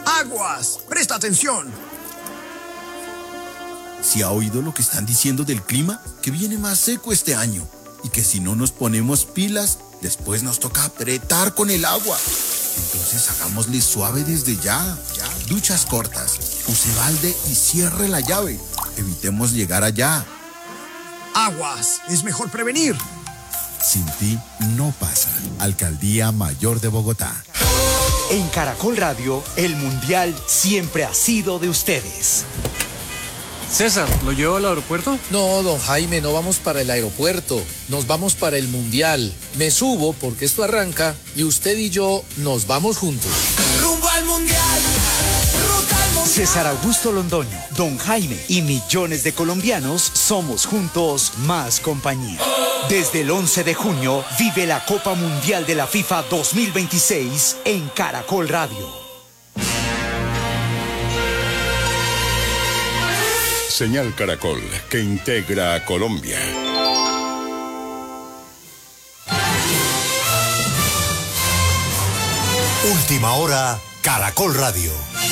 Aguas, presta atención. ¿Sí ha oído lo que están diciendo del clima? Que viene más seco este año y que si no nos ponemos pilas, después nos toca apretar con el agua. Entonces hagámosle suave desde ya. Duchas cortas, use balde y cierre la llave. Evitemos llegar allá. Aguas, es mejor prevenir. Sin ti no pasa. Alcaldía Mayor de Bogotá. En Caracol Radio, el Mundial siempre ha sido de ustedes. César, ¿lo llevo al aeropuerto? No, don Jaime, no vamos para el aeropuerto, nos vamos para el Mundial. Me subo porque esto arranca y usted y yo nos vamos juntos. Rumbo al Mundial, ruta al Mundial. César Augusto Londoño, don Jaime y millones de colombianos somos juntos más compañía. Desde el 11 de junio vive la Copa Mundial de la FIFA 2026 en Caracol Radio. Señal Caracol, que integra a Colombia. Última hora, Caracol Radio.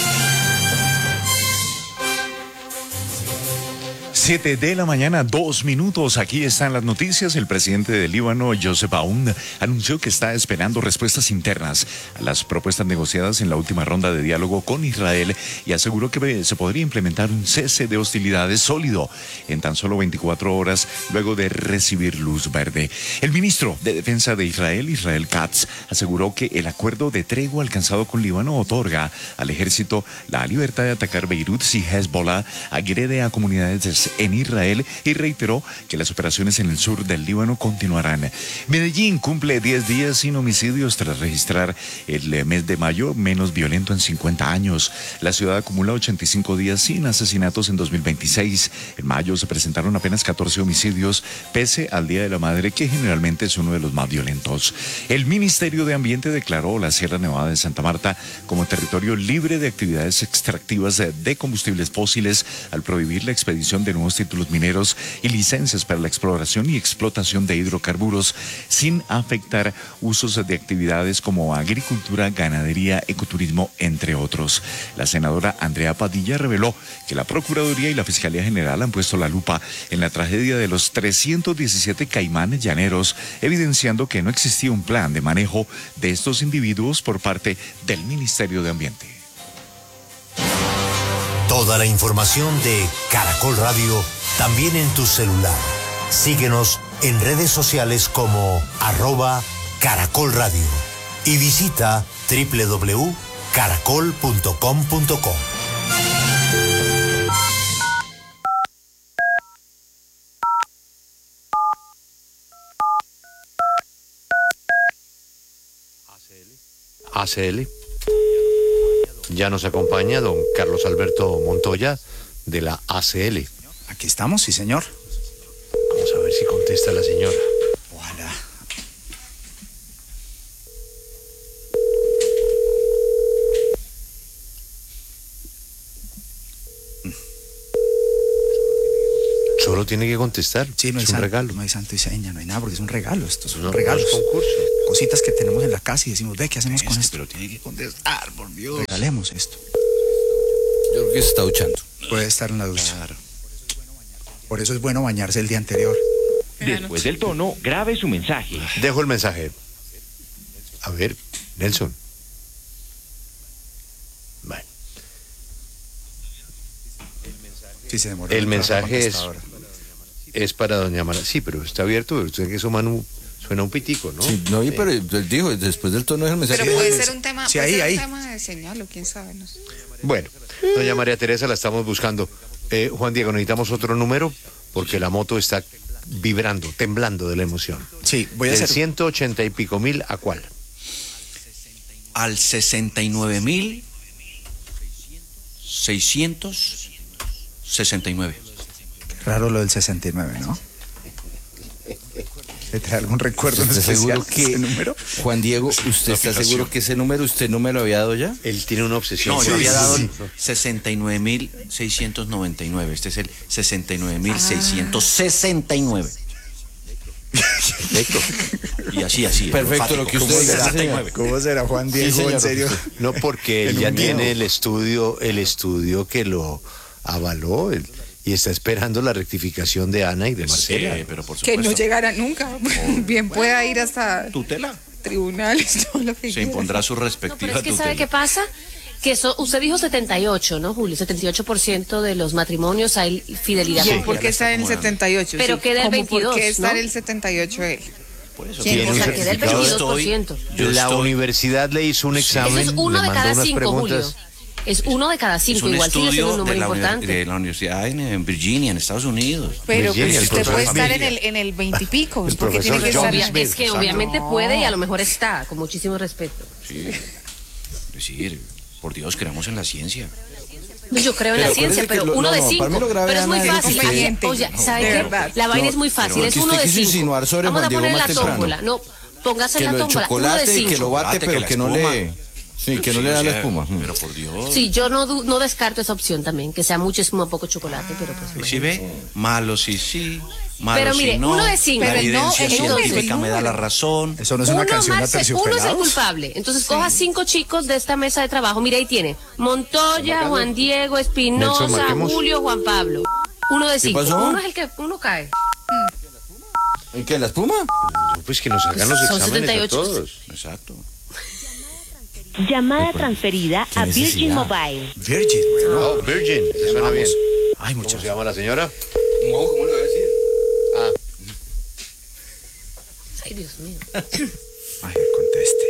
7 de la mañana, 2 minutos. Aquí están las noticias. El presidente del Líbano, Joseph Aoun, anunció que está esperando respuestas internas a las propuestas negociadas en la última ronda de diálogo con Israel y aseguró que se podría implementar un cese de hostilidades sólido en tan solo 24 horas luego de recibir luz verde. El ministro de Defensa de Israel, Israel Katz, aseguró que el acuerdo de tregua alcanzado con Líbano otorga al ejército la libertad de atacar Beirut si Hezbollah agrede a comunidades en Israel y reiteró que las operaciones en el sur del Líbano continuarán. Medellín cumple 10 días sin homicidios tras registrar el mes de mayo menos violento en 50 años. La ciudad acumula 85 días sin asesinatos en 2026. En mayo se presentaron apenas 14 homicidios, pese al Día de la Madre, que generalmente es uno de los más violentos. El Ministerio de Ambiente declaró la Sierra Nevada de Santa Marta como territorio libre de actividades extractivas de combustibles fósiles al prohibir la expedición de nuevos títulos mineros y licencias para la exploración y explotación de hidrocarburos sin afectar usos de actividades como agricultura, ganadería, ecoturismo, entre otros. La senadora Andrea Padilla reveló que la Procuraduría y la Fiscalía General han puesto la lupa en la tragedia de los 317 caimanes llaneros, evidenciando que no existía un plan de manejo de estos individuos por parte del Ministerio de Ambiente. Toda la información de Caracol Radio también en tu celular. Síguenos en redes sociales como @Caracol Radio y visita www.caracol.com.co. ACL. Ya nos acompaña don Carlos Alberto Montoya de la ACL. Aquí estamos, sí señor. Vamos a ver si contesta la señora. Ojalá. Solo tiene que contestar. Sí, no hay es un santo, regalo. No hay santo y seña, no hay nada, porque es un regalo. Estos son No, regalos. no es concurso. Cositas que tenemos en la casa y decimos, ve, ¿qué hacemos con esto? Pero tiene que contestar, por Dios. Regalemos esto. Yo creo que se está duchando. Puede estar en la ducha. Claro. Por eso es bueno bañarse el día anterior. Después del tono, grabe su mensaje. Dejo el mensaje. A ver, Nelson. Bueno. Sí, se demoró. El mensaje es para doña Mara. Sí, pero está abierto. Pero usted que eso, Manu, suena un pitico, ¿no? Sí, no, pero él dijo, después del tono es el mensaje. Pero puede ser un tema, sí, puede ser ahí. un tema de señal o quién sabe, no sé. Bueno, doña María Teresa la estamos buscando. Juan Diego, necesitamos otro número porque la moto está vibrando, temblando de la emoción. Sí, voy a Del hacer 180 y pico mil, ¿a cuál? Al 69.669. raro lo del 69, ¿no? ¿Le trae algún recuerdo ¿Usted está especial seguro que ese número? Juan Diego, usted está seguro que ese número usted no me lo había dado ya? Él tiene una obsesión. No, yo había dado 69.699. Este es el 69.669. Perfecto. Y así. Perfecto, lo que usted diga. 69. ¿Cómo será Juan Diego, señor. en serio? No, porque él En ya un tiene miedo. el estudio que lo avaló y está esperando la rectificación de Ana y de Marcela. Pero por Que supuesto. no llegará nunca. Bien pueda ir hasta Tutela. tribunales, todo lo que Se quiera. impondrá su No, respectiva pero es que tutela. ¿sabe qué pasa? Que usted dijo 78, ¿no, Julio? 78% de los matrimonios hay fidelidad. ¿Quién? con ¿Por qué está en el 78? Pero Sí. queda el ¿Cómo 22, ¿Por qué está ¿no? en el 78 él? Por eso. ¿Quién? Tiene O un sea, queda el certificado. 22%. La universidad le hizo un examen, Eso es uno le de mandó cada unas 5, preguntas. Julio. Es uno de cada Es 5, un igual sigue siendo un estudio número importante. de la universidad en Virginia, en Estados Unidos. Pero Virginia, pues, el usted profesor puede estar familia. en el 20 y pico. El porque tiene profesor que John estar Smith. Es que obviamente puede y a lo mejor está, con muchísimo respeto. Sí. Es decir, por Dios, creamos en la ciencia. Yo creo en la Pero ciencia, acuérdese pero que lo- uno no, de no, 5. para mí lo grave, Pero es muy Ana, es fácil. que- Oye, ¿sabe de qué? verdad. La vaina No, es muy fácil, pero es que uno usted de quiso 5. insinuar sobre Vamos Juan a Diego poner más la temprano. tómbola. No, póngase Que la lo del tómbola. Uno de chocolate, 5. que lo bate, Chocolate, pero que que la no espuma. le... Sí, que no Sí, le da o la sea, espuma. Pero por Dios. Sí, yo no descarto esa opción también, que sea mucha espuma, poco chocolate, pero pues... ¿Sí ve? Malo sí, malo Pero mire, sí no. uno de 5. La Pero no, evidencia el número, científica el me da la número. razón. Eso no es una canción de Uno es el Aterciopelados. culpable. Entonces coja 5 chicos de esta mesa de trabajo. Mira, ahí tiene Montoya, Juan Diego, Nelson, Espinosa, marquemos. Julio, Juan Pablo. Uno de 5. pasó? Uno es el que uno cae. ¿En qué? ¿La espuma? No, pues que nos hagan los Son exámenes 78. a todos. Exacto. Llamada transferida a Virgin Mobile. Virgin, bueno. Oh, Virgin, suena bien. Ay, ¿Cómo muchas se llama la señora? No, ¿cómo le voy a decir? Ah, Ay, Dios mío. Ay, conteste.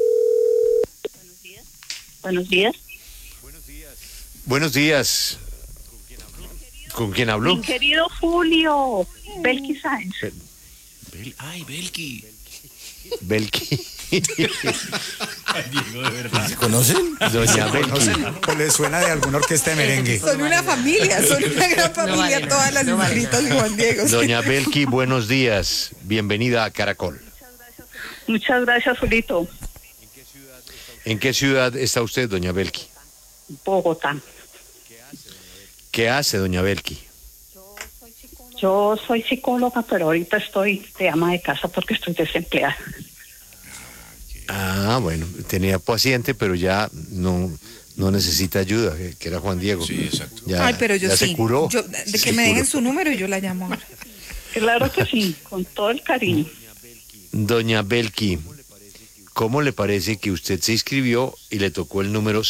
Buenos días. buenos días. ¿Con quién hablo? Mi querido Julio, Belki Sáenz. Ay, Belki. Belki. ¿Se conocen? Doña Belki. ¿O le suena de alguna orquesta de merengue? Son una familia, son una gran familia, todas las inscritas de Juan Diego. Doña Belki, buenos días. Bienvenida a Caracol. Muchas gracias, Julito. ¿En qué ciudad está usted, doña Belki? Bogotá. ¿Qué hace, doña Belki? Yo soy psicóloga, pero ahorita estoy de ama de casa porque estoy desempleada. Ah, bueno, tenía paciente, pero ya no necesita ayuda, que era Juan Diego. Sí, exacto. Ya, Ay, pero yo ya sí. se curó. Yo, de que Se me dejen curó. su número y yo la llamo ahora. Claro que sí, con todo el cariño. Doña Belki, ¿cómo le parece que usted se inscribió y le tocó el número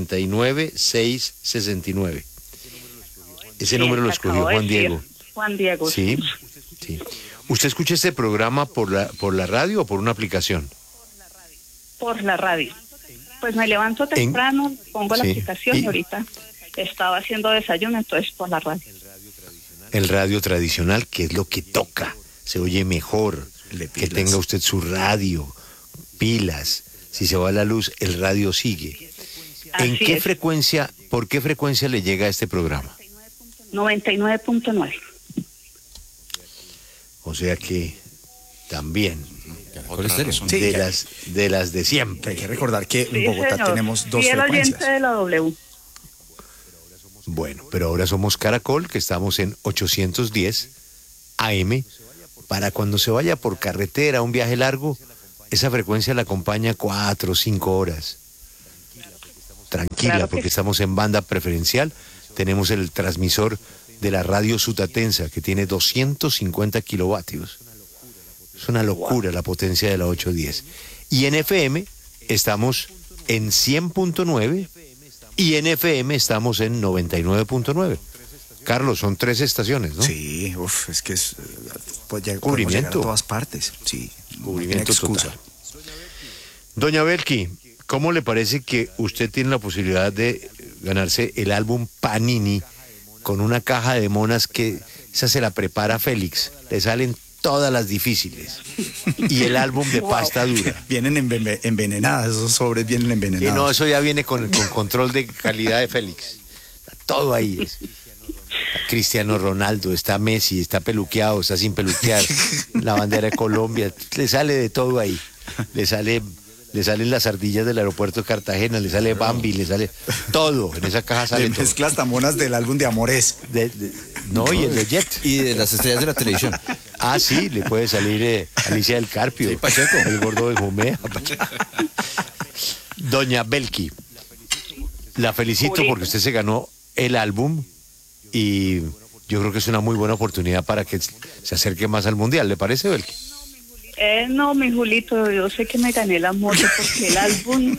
69669? Ese número lo escogió Acabo de Juan decir, Diego. Juan Diego. Sí, sí. ¿Usted escucha este programa por la radio o por una aplicación? Por la radio. Pues me levanto temprano, pongo la Sí. aplicación y ahorita estaba haciendo desayuno, entonces por la radio. El radio tradicional, que es lo que toca, se oye mejor, que tenga usted su radio, pilas, si se va la luz, el radio sigue. ¿En Así qué es. frecuencia, por qué frecuencia le llega este programa? 99.9. O sea que también Sí, de las de siempre. Hay que recordar que en Sí, Bogotá señor. tenemos dos Fiel frecuencias. oyente de la W. Bueno, pero ahora somos Caracol, que estamos en 810 AM. Para cuando se vaya por carretera, un viaje largo, esa frecuencia la acompaña 4 o 5 horas. Tranquila, Claro que porque sí. estamos en banda preferencial. Tenemos el transmisor de la radio Sutatensa, que tiene 250 kilovatios. Es una locura la potencia de la 810. Y en FM estamos en 100.9 y en FM estamos en 99.9. Carlos, son 3 estaciones, ¿no? Sí, es que es pues ya podemos Cubrimiento. llegar a todas partes. Sí, Cubrimiento no hay excusa. total. Doña Belki, ¿cómo le parece que usted tiene la posibilidad de ganarse el álbum Panini con una caja de monas que esa se la prepara Félix? Le salen todas las difíciles. Y el álbum de pasta dura. Vienen envenenadas, esos sobres vienen Y envenenados. no, eso ya viene con control de calidad de Félix. Está todo ahí. Está Cristiano Ronaldo, está Messi, está peluqueado, está sin peluquear, la bandera de Colombia, le sale de todo ahí. Le salen las ardillas del aeropuerto de Cartagena, le sale Bambi, le sale todo. En esa caja sale Le todo. mezclas tamonas del álbum de Amores. No, y el de Jet. Y de las estrellas de la televisión. Ah, sí, le puede salir Alicia del Carpio, Sí, Pacheco. el gordo de Jumea. Doña Belki, la felicito porque usted se ganó el álbum y yo creo que es una muy buena oportunidad para que se acerque más al Mundial. ¿Le parece, Belki? No, mi Julito, yo sé que me gané la moto porque el álbum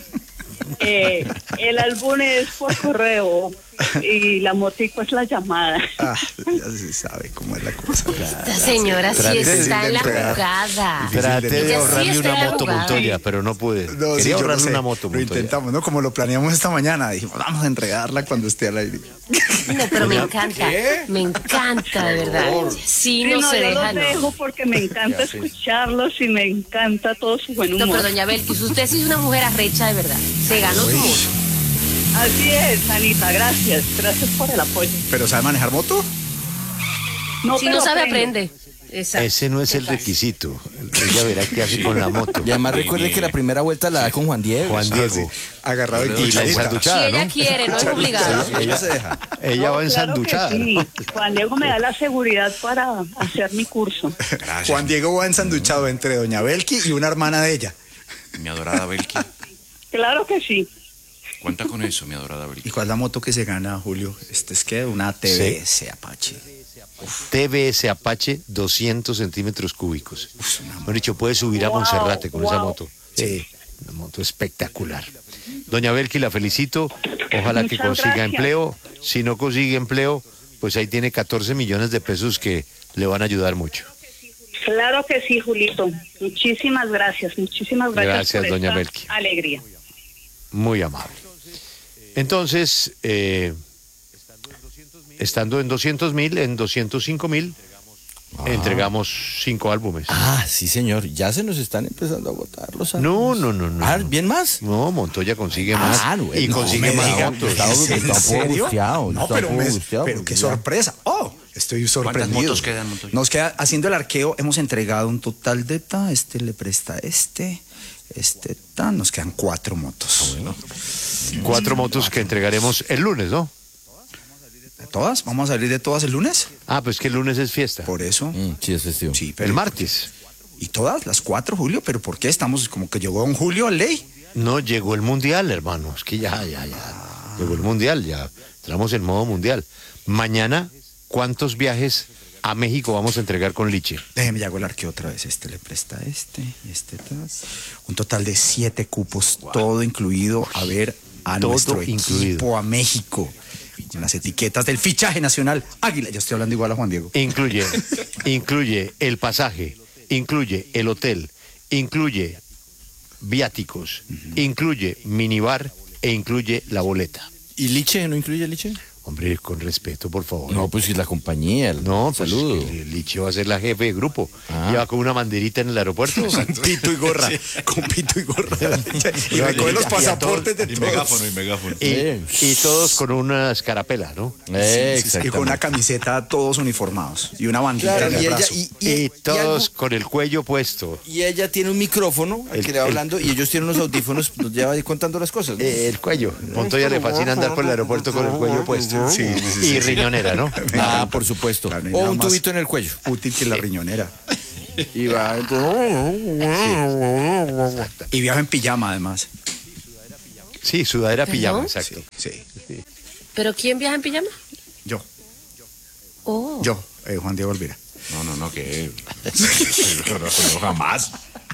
es por correo y la motico es la llamada. Ya se sabe cómo es la cosa. Esta señora sí está en la jugada. Traté de Ella sí ahorrarle está una en la moto, jugada. Montoya, pero no pude. No, sí, Quería yo lo ahorrarle sé. una moto, Lo Montoya. intentamos, ¿no? Como lo planeamos esta mañana. Dijimos, vamos a entregarla cuando esté al aire. No, pero me encanta. Me encanta, de verdad. Sí, no se yo deja, los dejo porque me encanta escucharlos y me encanta todo su buen humor. No, pero doña Belkis, usted sí es una mujer arrecha, de verdad. Se ganó su moto. Así es, Anita, gracias. Gracias por el apoyo. ¿Pero sabe manejar moto? No, Si pero no sabe, aprendo. aprende. Exacto. Ese no es el requisito. Ella verá qué hace con la moto. Y además recuerde que la primera vuelta la da con Juan Diego. Juan Diego. Agarrado Y la ensanduchada, Si ella ¿no? quiere, no es obligado. Ella se deja. Ella va ensanduchada. Claro que sí. Juan Diego me da la seguridad para hacer mi curso. Juan Diego va ensanduchado entre doña Belki y una hermana de ella. Mi adorada Belki. Claro que sí. Cuenta con eso, mi adorada Belki. ¿Y cuál es la moto que se gana, Julio? Es que una TBS Apache. TBS Apache 200 centímetros cúbicos. Mejor dicho, puede subir a Monserrate con esa moto. Sí, una moto espectacular. Doña Belki, la felicito. Ojalá que Muchas consiga gracias. empleo. Si no consigue empleo, pues ahí tiene 14 millones de pesos que le van a ayudar mucho. Claro que sí, Julito. Muchísimas gracias. Muchísimas gracias. Gracias, por doña esta Belki. alegría. Muy amable. Entonces, estando en 200.000, en 205.000, entregamos 5 álbumes. Ah, sí, señor. Ya se nos están empezando a agotar los No. Ah, ¿bien más? No, Montoya consigue más. Bueno, y consigue me más diga, motos. Está un poco serio? angustiado. No, Está pero, un poco angustiado, pero porque qué ya- sorpresa. Estoy sorprendido. ¿Cuántas motos quedan, Montoya? Nos queda, haciendo el arqueo, hemos entregado un total de este le presta nos quedan 4 motos. 4 motos que entregaremos el lunes, ¿no? ¿De todas? ¿Vamos a salir de todas el lunes? Ah, pues que el lunes es fiesta. Por eso. Sí, es festivo. Sí, pero El martes. ¿Y todas? ¿Las 4, Julio? ¿Pero por qué estamos como que llegó un Julio a ley? No, llegó el mundial, hermano. Es que ya. Llegó el mundial, ya. Entramos en modo mundial. Mañana, ¿cuántos viajes a México vamos a entregar con Liche? Déjeme, ya hago el arqueo otra vez. Le presta y atrás. Un total de 7 cupos, todo incluido. A ver, a Todo nuestro incluido. equipo, a México. Con las etiquetas del fichaje nacional Águila. Ya estoy hablando igual a Juan Diego. Incluye el pasaje, incluye el hotel, incluye viáticos, incluye minibar e incluye la boleta. ¿Y Liche? ¿No incluye Liche? Hombre, con respeto, por favor. No, pues si la compañía. No, pues saludo. Liche va a ser la jefe de grupo. Ah. Lleva con una banderita en el aeropuerto. Con pito y gorra. Con pito y gorra. Y recoge los pasaportes de todos. y megáfono. Y todos con una escarapela, ¿no? Y con una camiseta todos uniformados. Y una bandita Claro, en el y ella, brazo. Y todos con el cuello puesto. y ella tiene un micrófono al que le va hablando y ellos tienen unos audífonos, nos lleva ahí contando las cosas, ¿no? El cuello. Montoya le fascina andar por el aeropuerto con el cuello puesto. Y riñonera, ¿no? Ah, por supuesto. Claro, y O nada un más tubito en el cuello. Útil que la riñonera. Y va. Y viaja en pijama, además. Sí, sudadera ¿Perdón? pijama, exacto. Sí. ¿Pero quién viaja en pijama? Yo, Oh. Juan Diego Olvera. No, que... no, jamás.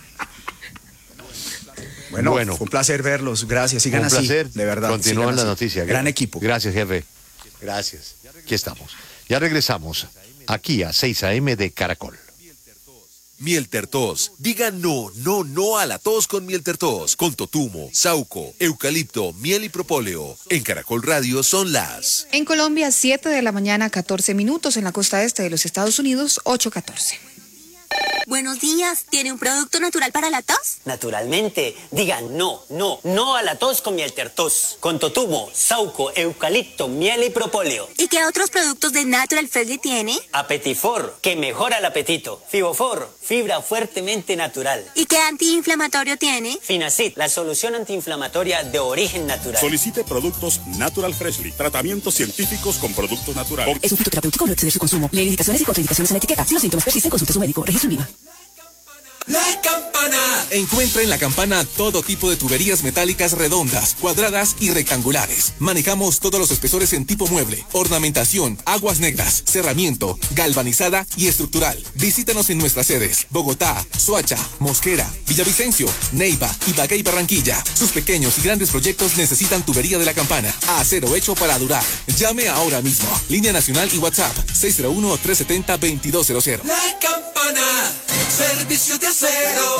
Bueno, Bueno. fue un placer verlos. Gracias. Sigan Un así. placer. De verdad. Continúan sigan las así. noticias. Gran equipo. Gracias, jefe. Gracias. Aquí estamos. Ya regresamos aquí a 6 a.m. de Caracol. Mielter Tos. Diga no a la tos con Mielter Tos. Con totumo, sauco, eucalipto, miel y propóleo. En Caracol Radio son las... En Colombia, 7 de la mañana, 14 minutos. En la costa este de los Estados Unidos, 8:14. Buenos días, ¿tiene un producto natural para la tos? Naturalmente, digan no a la tos con Mieltertos. Con totumo, sauco, eucalipto, miel y propóleo. ¿Y qué otros productos de Natural Freshly tiene? Apetifor, que mejora el apetito. Fibofor, fibra fuertemente natural. ¿Y qué antiinflamatorio tiene? Finacid, la solución antiinflamatoria de origen natural. Solicite productos Natural Freshly. Tratamientos científicos con productos naturales. Es un fitoterapéutico, no exceder su consumo. Lee indicaciones y contraindicaciones en la etiqueta. Si los síntomas persisten, consulte a su médico. Registro IVA. La Campana. Encuentra en La Campana todo tipo de tuberías metálicas redondas, cuadradas y rectangulares. Manejamos todos los espesores en tipo mueble, ornamentación, aguas negras, cerramiento, galvanizada y estructural. Visítanos en nuestras sedes: Bogotá, Soacha, Mosquera, Villavicencio, Neiva, Ibagué y Barranquilla. Sus pequeños y grandes proyectos necesitan tubería de La Campana. Acero hecho para durar. Llame ahora mismo. Línea nacional y WhatsApp 601-370-2200. La Campana. Servicio de acero.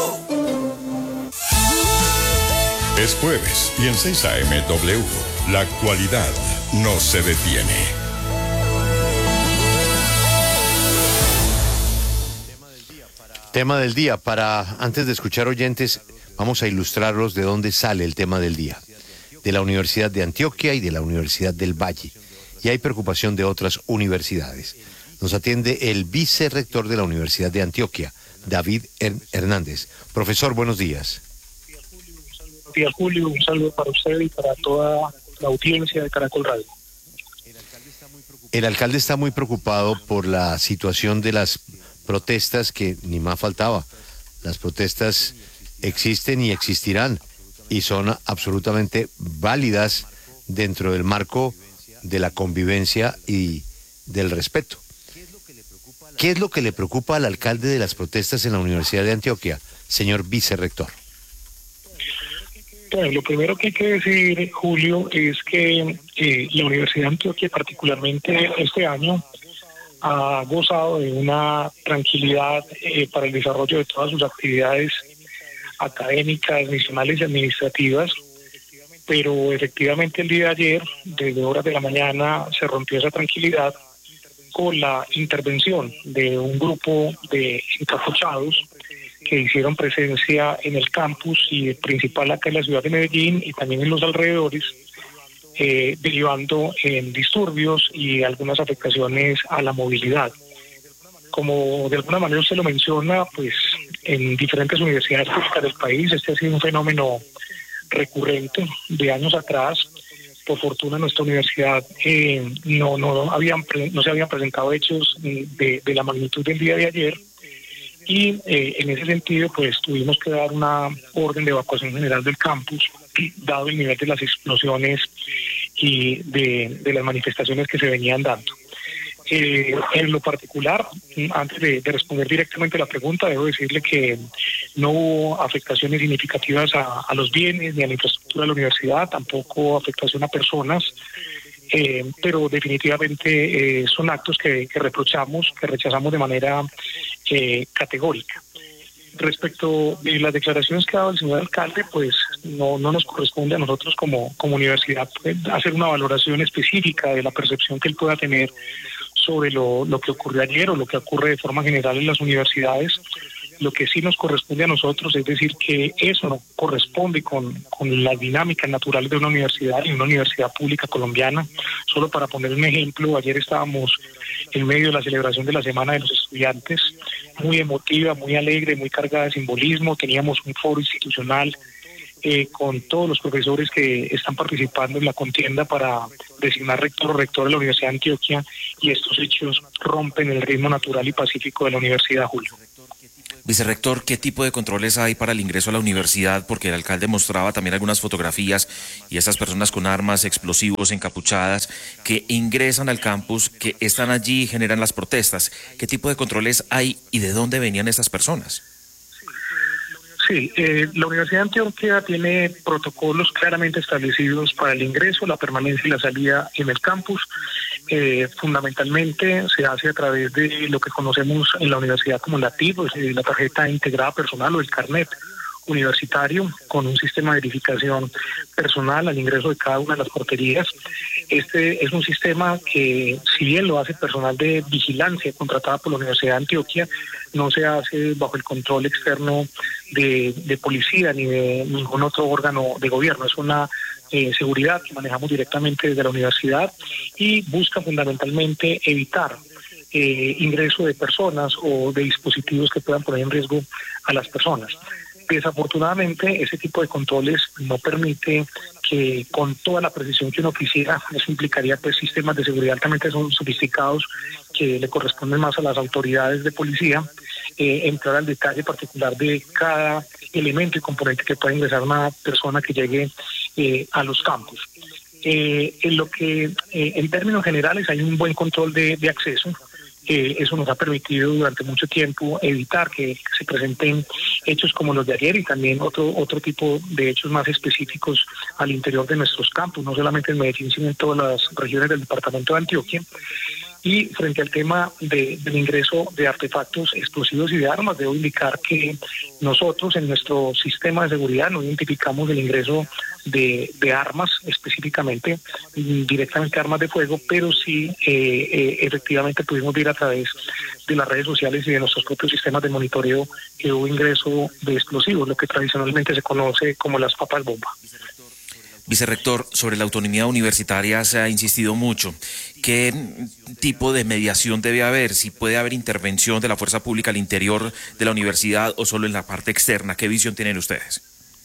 Es jueves y en 6 AM W, la actualidad no se detiene. Tema del día. Antes de escuchar oyentes, vamos a ilustrarlos de dónde sale el tema del día. De la Universidad de Antioquia y de la Universidad del Valle. Y hay preocupación de otras universidades. Nos atiende el vicerrector de la Universidad de Antioquia, David Hernández. Profesor, buenos días. Buenos días, Julio. Un saludo para usted y para toda la audiencia de Caracol Radio. El alcalde está muy preocupado por la situación de las protestas, que ni más faltaba. Las protestas existen y existirán y son absolutamente válidas dentro del marco de la convivencia y del respeto. ¿Qué es lo que le preocupa al alcalde de las protestas en la Universidad de Antioquia, señor vicerrector? Bueno, lo primero que hay que decir, Julio, es que la Universidad de Antioquia, particularmente este año, ha gozado de una tranquilidad para el desarrollo de todas sus actividades académicas, misionales y administrativas, pero efectivamente el día de ayer, desde horas de la mañana, se rompió esa tranquilidad con la intervención de un grupo de encapuchados que hicieron presencia en el campus y principal acá en la ciudad de Medellín y también en los alrededores, derivando en disturbios y algunas afectaciones a la movilidad. Como de alguna manera usted lo menciona, pues en diferentes universidades públicas del país este ha sido un fenómeno recurrente de años atrás. Por fortuna en nuestra universidad no se habían presentado hechos de la magnitud del día de ayer y en ese sentido pues tuvimos que dar una orden de evacuación general del campus dado el nivel de las explosiones y de las manifestaciones que se venían dando. En lo particular, antes de responder directamente a la pregunta, debo decirle que no hubo afectaciones significativas a los bienes ni a la infraestructura de la universidad, tampoco afectación a personas, pero definitivamente son actos que reprochamos, que rechazamos de manera categórica. Respecto de las declaraciones que ha dado el señor alcalde, pues no nos corresponde a nosotros como universidad hacer una valoración específica de la percepción que él pueda tener sobre lo que ocurrió ayer o lo que ocurre de forma general en las universidades. Lo que sí nos corresponde a nosotros es decir que eso no corresponde con las dinámicas naturales de una universidad y una universidad pública colombiana. Solo para poner un ejemplo, ayer estábamos en medio de la celebración de la Semana de los Estudiantes, muy emotiva, muy alegre, muy cargada de simbolismo. Teníamos un foro institucional con todos los profesores que están participando en la contienda para designar rector o rectora de la Universidad de Antioquia, y estos hechos rompen el ritmo natural y pacífico de la universidad, Julio. Vicerrector, ¿qué tipo de controles hay para el ingreso a la universidad? Porque el alcalde mostraba también algunas fotografías y estas personas con armas, explosivos, encapuchadas, que ingresan al campus, que están allí y generan las protestas. ¿Qué tipo de controles hay y de dónde venían estas personas? Sí, la Universidad de Antioquia tiene protocolos claramente establecidos para el ingreso, la permanencia y la salida en el campus. Fundamentalmente se hace a través de lo que conocemos en la universidad como la TIP, la tarjeta integrada personal o el carnet universitario, con un sistema de verificación personal al ingreso de cada una de las porterías. Este es un sistema que, si bien lo hace personal de vigilancia contratada por la Universidad de Antioquia, no se hace bajo el control externo de policía ni de ningún otro órgano de gobierno. Es una seguridad que manejamos directamente desde la universidad y busca fundamentalmente evitar ingreso de personas o de dispositivos que puedan poner en riesgo a las personas. Desafortunadamente, ese tipo de controles no permite que con toda la precisión que uno quisiera. Eso implicaría pues sistemas de seguridad altamente sofisticados que le corresponden más a las autoridades de policía, entrar al detalle particular de cada elemento y componente que pueda ingresar una persona que llegue a los campus. En términos generales hay un buen control de acceso. Eso nos ha permitido durante mucho tiempo evitar que se presenten hechos como los de ayer y también otro tipo de hechos más específicos al interior de nuestros campus, no solamente en Medellín, sino en todas las regiones del departamento de Antioquia. Y frente al tema del ingreso de artefactos explosivos y de armas, debo indicar que nosotros en nuestro sistema de seguridad no identificamos el ingreso de armas específicamente, directamente armas de fuego, pero sí efectivamente pudimos ver a través de las redes sociales y de nuestros propios sistemas de monitoreo que hubo ingreso de explosivos, lo que tradicionalmente se conoce como las papas bomba. Vicerrector, sobre la autonomía universitaria se ha insistido mucho. ¿Qué tipo de mediación debe haber? Si puede haber intervención de la fuerza pública al interior de la universidad o solo en la parte externa. ¿Qué visión tienen ustedes?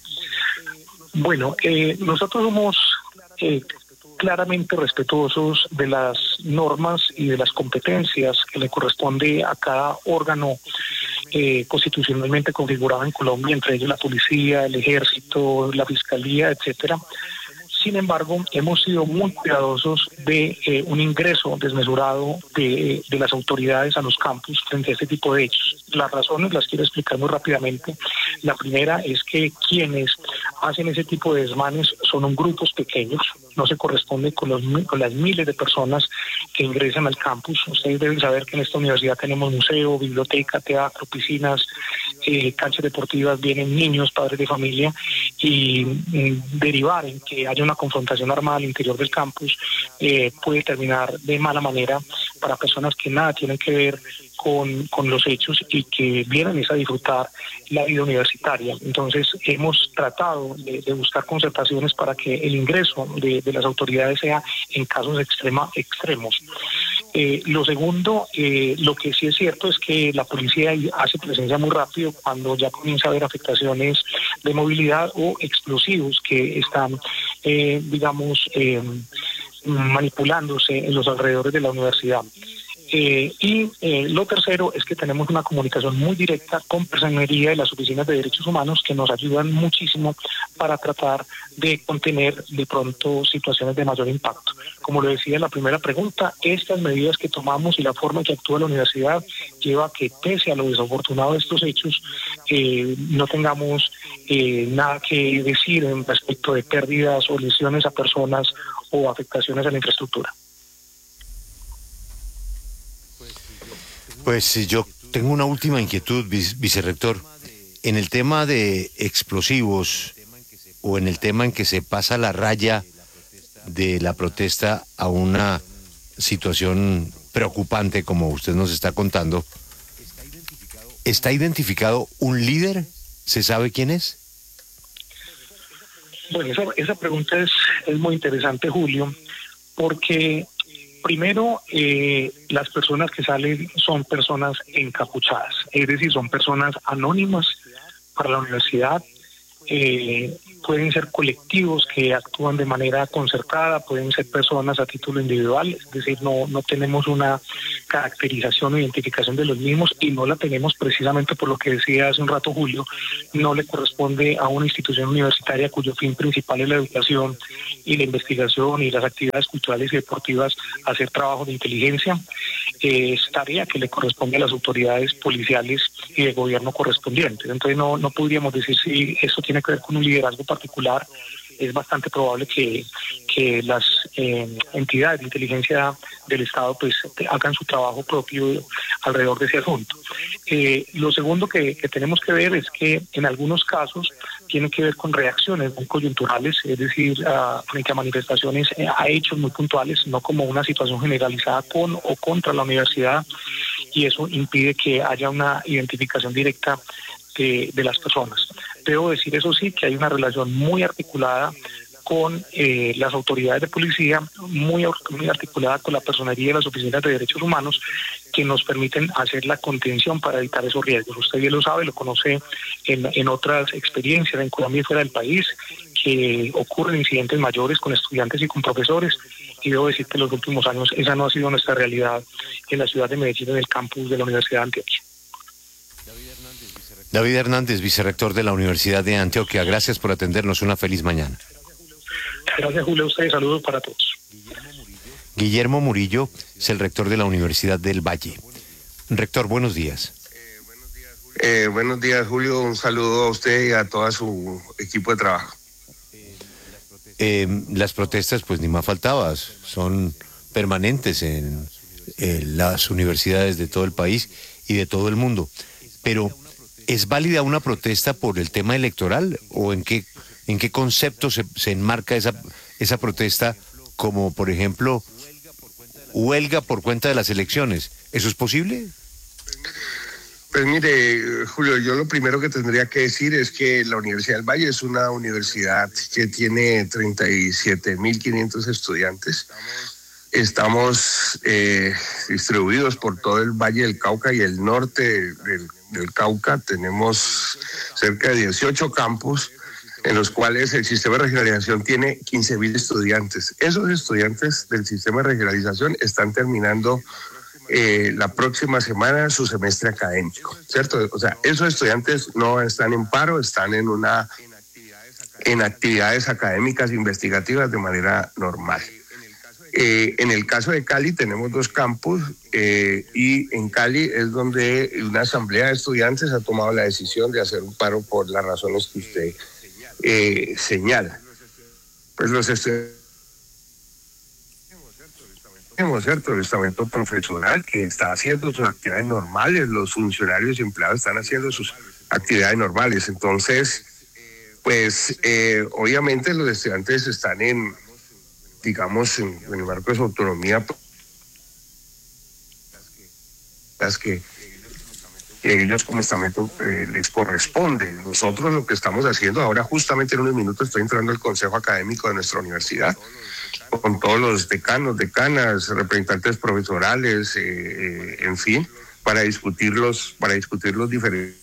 Bueno, nosotros somos claramente respetuosos de las normas y de las competencias que le corresponde a cada órgano constitucionalmente configurado en Colombia, entre ellos la policía, el ejército, la fiscalía, etcétera. Sin embargo, hemos sido muy cuidadosos de un ingreso desmesurado de las autoridades a los campus frente a este tipo de hechos. Las razones las quiero explicar muy rápidamente. La primera es que quienes hacen ese tipo de desmanes son grupos pequeños, no se corresponde con las miles de personas que ingresan al campus. Ustedes deben saber que en esta universidad tenemos museo, biblioteca, teatro, piscinas, canchas deportivas, vienen niños, padres de familia, y derivar en que haya una confrontación armada al interior del campus puede terminar de mala manera para personas que nada tienen que ver con los hechos y que vienen a disfrutar la vida universitaria. Entonces hemos tratado de buscar concertaciones para que el ingreso de las autoridades sea en casos extremos. Lo segundo, lo que sí es cierto es que la policía hace presencia muy rápido cuando ya comienza a haber afectaciones de movilidad o explosivos que están, manipulándose en los alrededores de la universidad. Lo tercero es que tenemos una comunicación muy directa con Personería y las oficinas de derechos humanos que nos ayudan muchísimo para tratar de contener de pronto situaciones de mayor impacto. Como lo decía en la primera pregunta, estas medidas que tomamos y la forma en que actúa la universidad lleva a que, pese a lo desafortunado de estos hechos, no tengamos nada que decir en respecto de pérdidas o lesiones a personas o afectaciones a la infraestructura. Pues yo tengo una última inquietud, vicerrector. En el tema de explosivos o en el tema en que se pasa la raya de la protesta a una situación preocupante como usted nos está contando, ¿está identificado un líder? ¿Se sabe quién es? Bueno, esa pregunta es muy interesante, Julio, porque primero, las personas que salen son personas encapuchadas, es decir, son personas anónimas para la universidad. Pueden ser colectivos que actúan de manera concertada, pueden ser personas a título individual, es decir, no tenemos una caracterización o identificación de los mismos y no la tenemos precisamente por lo que decía hace un rato Julio, no le corresponde a una institución universitaria cuyo fin principal es la educación y la investigación y las actividades culturales y deportivas hacer trabajo de inteligencia. Es tarea que le corresponde a las autoridades policiales y de gobierno correspondientes. Entonces no podríamos decir si eso tiene que ver con un liderazgo particular. Es bastante probable que las entidades de inteligencia del Estado pues hagan su trabajo propio alrededor de ese asunto. Lo segundo que tenemos que ver es que en algunos casos tiene que ver con reacciones muy coyunturales, es decir, frente a manifestaciones, a hechos muy puntuales, no como una situación generalizada con o contra la universidad, y eso impide que haya una identificación directa de las personas. Debo decir, eso sí, que hay una relación muy articulada con las autoridades de policía, muy articulada con la personería de las oficinas de derechos humanos, que nos permiten hacer la contención para evitar esos riesgos. Usted bien lo sabe, lo conoce en otras experiencias en Colombia y fuera del país, que ocurren incidentes mayores con estudiantes y con profesores, y debo decir que en los últimos años esa no ha sido nuestra realidad en la ciudad de Medellín, en el campus de la Universidad de Antioquia. David Hernández, vicerrector de la Universidad de Antioquia, gracias por atendernos, una feliz mañana. Gracias, Julio, a ustedes, saludos para todos. Guillermo Murillo es el rector de la Universidad del Valle. Rector, buenos días. Buenos días, Julio, un saludo a usted y a todo su equipo de trabajo. Las protestas, pues ni más faltaba, son permanentes en las universidades de todo el país y de todo el mundo. Pero, ¿es válida una protesta por el tema electoral o en qué concepto se enmarca esa protesta, como por ejemplo huelga por cuenta de las elecciones? ¿Eso es posible? Pues mire, Julio, yo lo primero que tendría que decir es que la Universidad del Valle es una universidad que tiene 37.500 estudiantes. Estamos distribuidos por todo el Valle del Cauca y el norte del Cauca. Tenemos cerca de 18 campus en los cuales el sistema de regionalización tiene 15.000 estudiantes. Esos estudiantes del sistema de regionalización están terminando la próxima semana su semestre académico, ¿cierto? O sea, esos estudiantes no están en paro, están en actividades académicas investigativas de manera normal. En el caso de Cali tenemos 2 campus y en Cali es donde una asamblea de estudiantes ha tomado la decisión de hacer un paro por las razones que usted señala. Pues los estudiantes, ¿cierto? El estamento profesoral que está haciendo sus actividades normales, los funcionarios y empleados están haciendo sus actividades normales. Entonces, pues obviamente los estudiantes están en el marco de su autonomía, las que ellos como estamento les corresponde. Nosotros lo que estamos haciendo ahora, justamente en unos minutos estoy entrando al consejo académico de nuestra universidad, con todos los decanos, decanas, representantes profesorales, en fin, para discutirlos diferentes.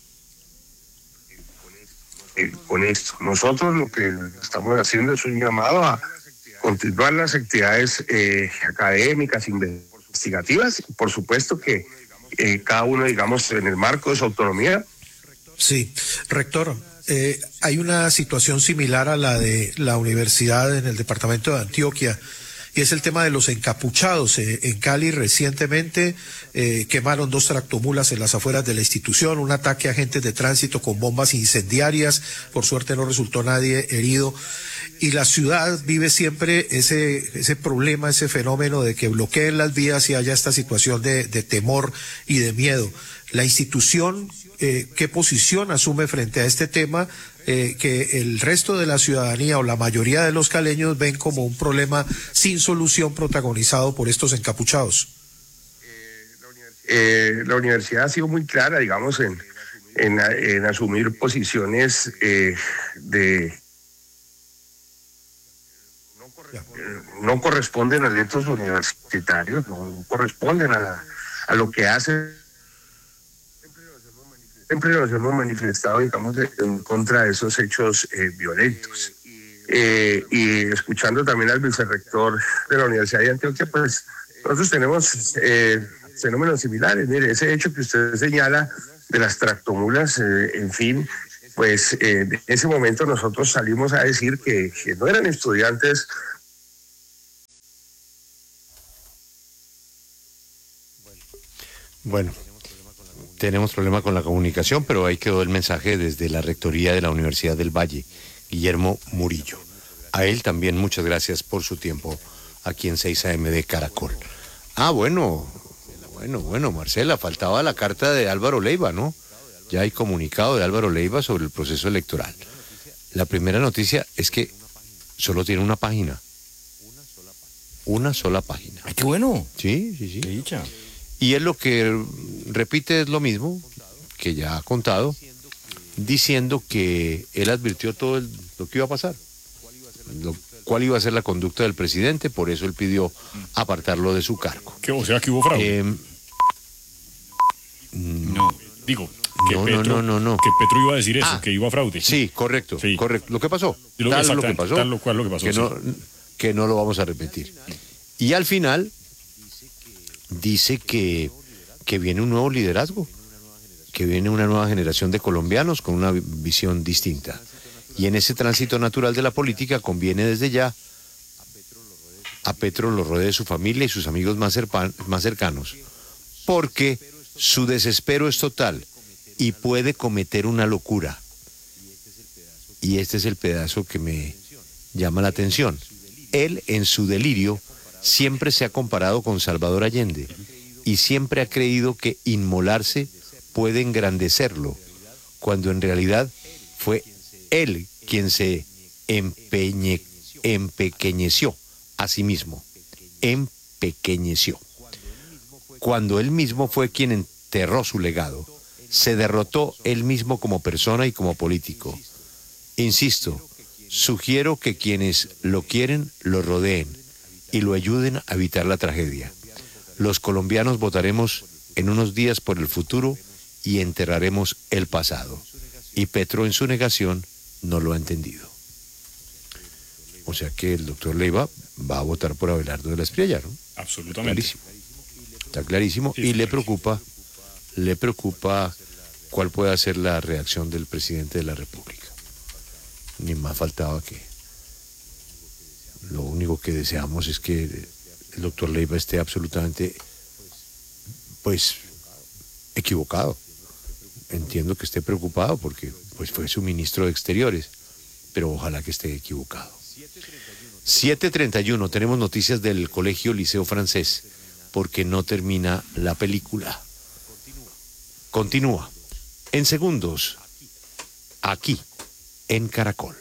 Con esto, nosotros lo que estamos haciendo es un llamado a continuar las actividades académicas, investigativas, y por supuesto que cada uno, digamos, en el marco de su autonomía. Sí, rector, hay una situación similar a la de la universidad en el departamento de Antioquia, y es el tema de los encapuchados. En Cali recientemente quemaron 2 tractomulas en las afueras de la institución, un ataque a agentes de tránsito con bombas incendiarias, por suerte no resultó nadie herido, y la ciudad vive siempre ese problema, ese fenómeno de que bloqueen las vías y haya esta situación de temor y de miedo. La institución, ¿qué posición asume frente a este tema que el resto de la ciudadanía o la mayoría de los caleños ven como un problema sin solución protagonizado por estos encapuchados? La universidad ha sido muy clara, digamos, en asumir posiciones no corresponden a derechos universitarios, no corresponden a lo que hace. Siempre nos hemos manifestado, digamos, en contra de esos hechos violentos. Y escuchando también al vicerrector de la Universidad de Antioquia, pues nosotros tenemos fenómenos similares. Mire, ese hecho que usted señala de las tractomulas, en fin, pues en ese momento nosotros salimos a decir que no eran estudiantes. Bueno, tenemos problema con la comunicación, pero ahí quedó el mensaje desde la Rectoría de la Universidad del Valle, Guillermo Murillo. A él también muchas gracias por su tiempo aquí en 6 AM de Caracol. Bueno, Marcela, faltaba la carta de Álvaro Leiva, ¿no? Ya hay comunicado de Álvaro Leiva sobre el proceso electoral. La primera noticia es que solo tiene una página. Una sola página. ¡Ay, qué bueno! Sí, sí, sí. Qué dicha. Y él lo que repite es lo mismo que ya ha contado, diciendo que él advirtió todo lo que iba a pasar, cuál iba a ser la conducta del presidente, por eso él pidió apartarlo de su cargo. O sea, que hubo fraude. No. Digo, que Petro Petro iba a decir eso, que iba a fraude. Sí, correcto, correcto. Lo que pasó, Tal lo que pasó. Que no lo vamos a repetir. Y al final dice que viene un nuevo liderazgo, que viene una nueva generación de colombianos con una visión distinta. Y en ese tránsito natural de la política conviene desde ya a Petro lo rodee su familia y sus amigos más cercanos, porque su desespero es total y puede cometer una locura. Y este es el pedazo que me llama la atención. Él, en su delirio, siempre se ha comparado con Salvador Allende y siempre ha creído que inmolarse puede engrandecerlo, cuando en realidad fue él quien se empequeñeció a sí mismo. Empequeñeció. Cuando él mismo fue quien enterró su legado, se derrotó él mismo como persona y como político. Insisto, sugiero que quienes lo quieren lo rodeen y lo ayuden a evitar la tragedia. Los colombianos votaremos en unos días por el futuro y enterraremos el pasado. Y Petro, en su negación, no lo ha entendido. O sea que el doctor Leiva va a votar por Abelardo de la Espriella, ¿no? Absolutamente. Clarísimo. Está clarísimo. Sí, y le preocupa cuál puede ser la reacción del presidente de la República. Ni más faltaba que lo único que deseamos es que el doctor Leiva esté absolutamente, pues, equivocado. Entiendo que esté preocupado porque pues fue su ministro de Exteriores, pero ojalá que esté equivocado. 7:31, tenemos noticias del Colegio Liceo Francés, porque no termina la película. Continúa en segundos, aquí, en Caracol.